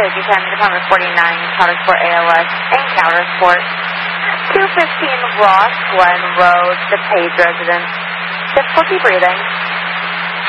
Safety Time, Department 49, Counter Sport ALS, and Counter Sport. 215 Ross Glen Road, DePage residence. Difficulty breathing.